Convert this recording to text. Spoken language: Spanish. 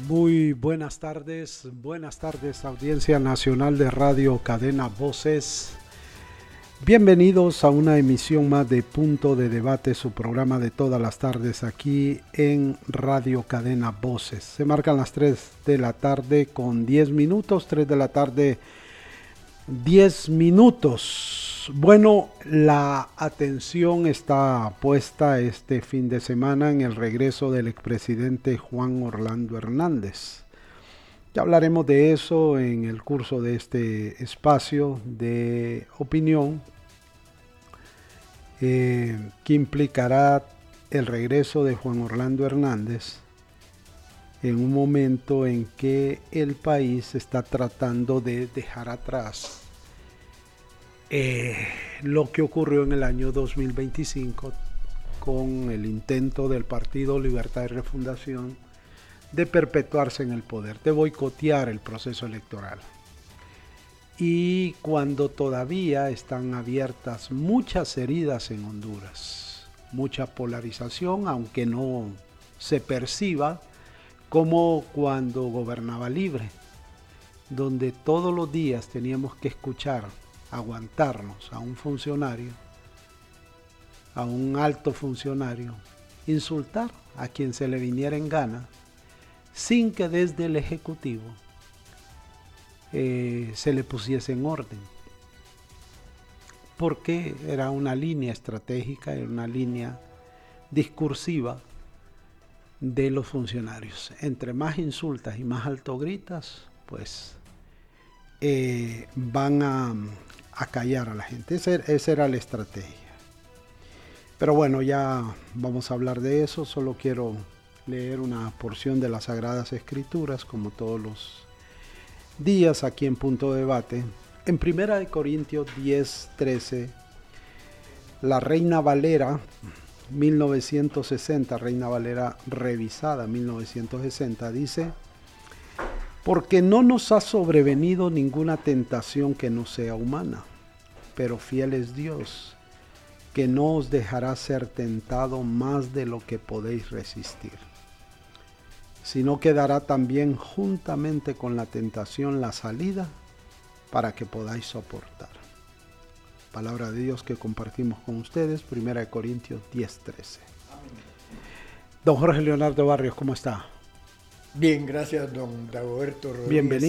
Muy buenas tardes, audiencia nacional de Radio Cadena Voces. Bienvenidos a una emisión más de Punto de Debate, su programa de todas las tardes aquí en Radio Cadena Voces. Se marcan las 3 de la tarde con 10 minutos, 3 de la tarde 10 minutos. Bueno, la atención está puesta este fin de semana en el regreso del expresidente Juan Orlando Hernández. Ya hablaremos de eso en el curso de este espacio de opinión que implicará el regreso de Juan Orlando Hernández en un momento en que el país está tratando de dejar atrás lo que ocurrió en el año 2025 con el intento del Partido Libertad y Refundación de perpetuarse en el poder, de boicotear el proceso electoral. Y cuando todavía están abiertas muchas heridas en Honduras, mucha polarización, aunque no se perciba como cuando gobernaba Libre, donde todos los días teníamos que escuchar, aguantarnos a un funcionario, a un alto funcionario, insultar a quien se le viniera en gana, sin que desde el Ejecutivo se le pusiese en orden, porque era una línea estratégica, era una línea discursiva de los funcionarios. Entre más insultas y más alto gritas, pues van a callar a la gente. Esa era la estrategia. Pero bueno, ya vamos a hablar de eso. Solo quiero leer una porción de las Sagradas Escrituras, como todos los días aquí en Punto de Debate. En 1 Corintios 10:13, la Reina Valera 1960, Reina Valera revisada 1960, dice: porque no nos ha sobrevenido ninguna tentación que no sea humana, pero fiel es Dios, que no os dejará ser tentado más de lo que podéis resistir, sino que dará también juntamente con la tentación la salida para que podáis soportar. Palabra de Dios que compartimos con ustedes, 1 Corintios 10:13. Don Jorge Leonardo Barrios, ¿cómo está? Bien, gracias, don Dagoberto Rodríguez. Bienvenido.